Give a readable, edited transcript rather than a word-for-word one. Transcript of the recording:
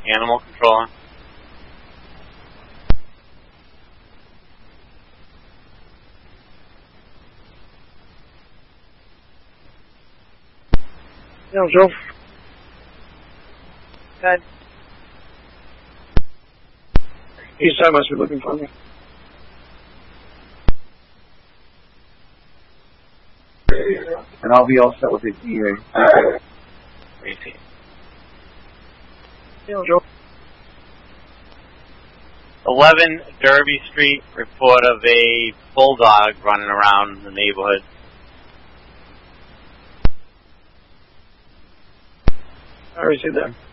Animal control. No, Joe. Dad. East side must be looking for me. And I'll be all set with the EA. Repeat. No, Joe. 11 Derby Street, report of a bulldog running around the neighborhood. I received that.